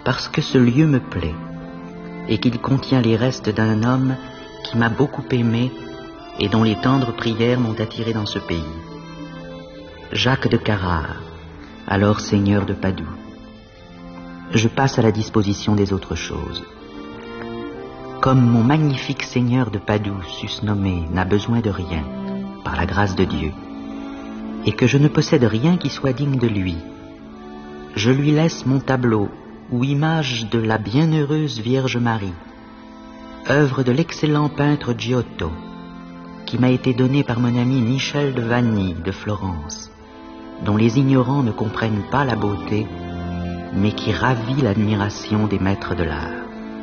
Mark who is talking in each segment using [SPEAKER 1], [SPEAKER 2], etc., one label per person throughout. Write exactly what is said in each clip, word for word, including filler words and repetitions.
[SPEAKER 1] parce que ce lieu me plaît et qu'il contient les restes d'un homme qui m'a beaucoup aimé et dont les tendres prières m'ont attiré dans ce pays. Jacques de Carrare, alors seigneur de Padoue. Je passe à la disposition des autres choses. Comme mon magnifique seigneur de Padoue, susnommé, n'a besoin de rien, par la grâce de Dieu, et que je ne possède rien qui soit digne de lui, je lui laisse mon tableau ou image de la bienheureuse Vierge Marie, œuvre de l'excellent peintre Giotto, qui m'a été donné par mon ami Michel de Vanny de Florence, dont les ignorants ne comprennent pas la beauté, mais qui ravit l'admiration des maîtres de l'art.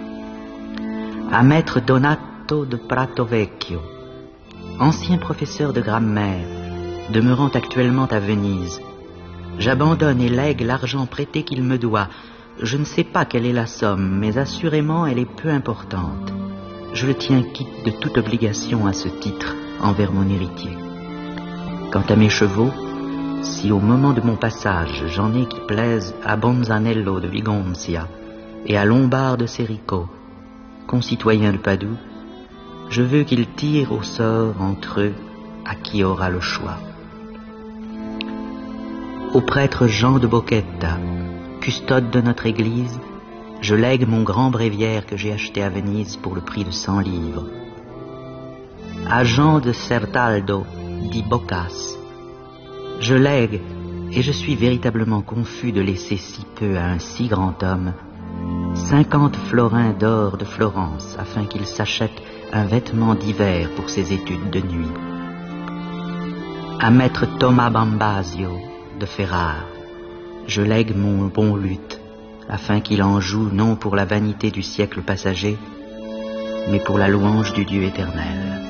[SPEAKER 1] À maître Donato de Pratovecchio, ancien professeur de grammaire, demeurant actuellement à Venise, j'abandonne et lègue l'argent prêté qu'il me doit. Je ne sais pas quelle est la somme, mais assurément elle est peu importante. Je le tiens quitte de toute obligation à ce titre envers mon héritier. Quant à mes chevaux, si au moment de mon passage j'en ai qui plaisent à Bonzanello de Vigonzia et à Lombard de Serico, concitoyens de Padoue, je veux qu'ils tirent au sort entre eux à qui aura le choix. Au prêtre Jean de Bocchetta, custode de notre église, je lègue mon grand bréviaire que j'ai acheté à Venise pour le prix de cent livres. À Jean de Certaldo di Boccas, je lègue, et je suis véritablement confus de laisser si peu à un si grand homme, cinquante florins d'or de Florence, afin qu'il s'achète un vêtement d'hiver pour ses études de nuit. À maître Thomas Bambasio de Ferrare, je lègue mon bon luth, afin qu'il en joue non pour la vanité du siècle passager, mais pour la louange du Dieu éternel.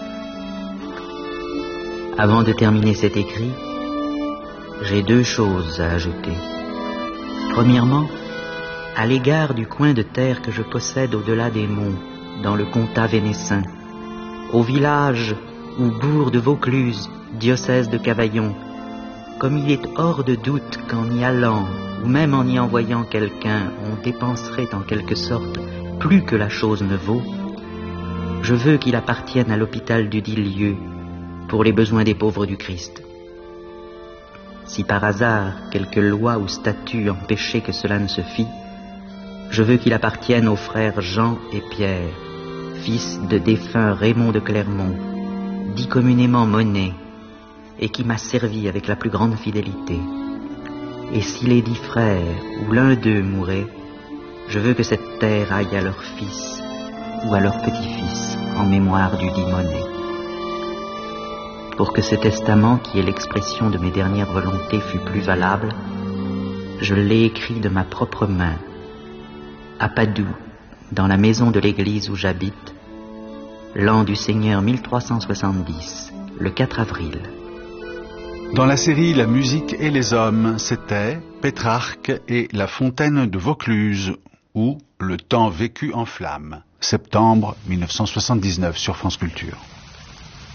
[SPEAKER 1] Avant de terminer cet écrit, j'ai deux choses à ajouter. Premièrement, à l'égard du coin de terre que je possède au-delà des monts, dans le comtat vénessin, au village ou bourg de Vaucluse, diocèse de Cavaillon, comme il est hors de doute qu'en y allant, ou même en y envoyant quelqu'un, on dépenserait en quelque sorte plus que la chose ne vaut, je veux qu'il appartienne à l'hôpital du dit lieu pour les besoins des pauvres du Christ. Si par hasard quelque loi ou statut empêchait que cela ne se fît, je veux qu'il appartienne aux frères Jean et Pierre, fils de défunt Raymond de Clermont, dit communément Monet, et qui m'a servi avec la plus grande fidélité. Et si les dix frères ou l'un d'eux mourait, je veux que cette terre aille à leur fils ou à leur petit-fils en mémoire du dit Monet. Pour que ce testament, qui est l'expression de mes dernières volontés, fût plus valable, je l'ai écrit de ma propre main, à Padoue, dans la maison de l'église où j'habite, l'an du Seigneur mille trois cent soixante-dix, le quatre avril.
[SPEAKER 2] Dans la série La musique et les hommes, c'était Pétrarque et la fontaine de Vaucluse, ou Le temps vécu en flammes, septembre mille neuf cent soixante-dix-neuf sur France Culture.